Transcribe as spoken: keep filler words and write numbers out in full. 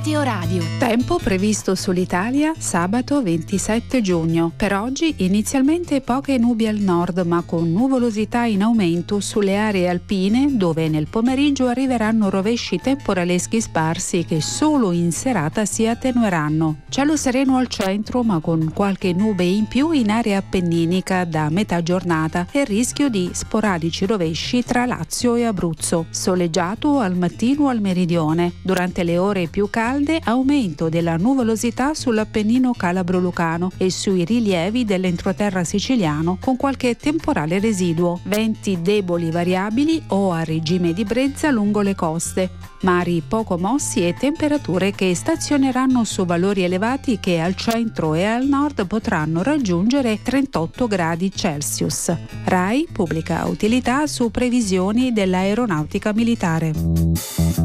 Meteo Radio. Tempo previsto sull'Italia sabato ventisette giugno. Per oggi inizialmente poche nubi al nord, ma con nuvolosità in aumento sulle aree alpine, dove nel pomeriggio arriveranno rovesci temporaleschi sparsi che solo in serata si attenueranno. Cielo sereno al centro, ma con qualche nube in più in area appenninica da metà giornata e rischio di sporadici rovesci tra Lazio e Abruzzo. Soleggiato al mattino al meridione. Durante le ore più calde aumento della nuvolosità sull'Appennino calabro-lucano e sui rilievi dell'entroterra siciliano con qualche temporale residuo. Venti deboli variabili o a regime di brezza lungo le coste. Mari poco mossi e temperature che stazioneranno su valori elevati che al centro e al nord potranno raggiungere trentotto gradi Celsius. RAI pubblica utilità su previsioni dell'aeronautica militare.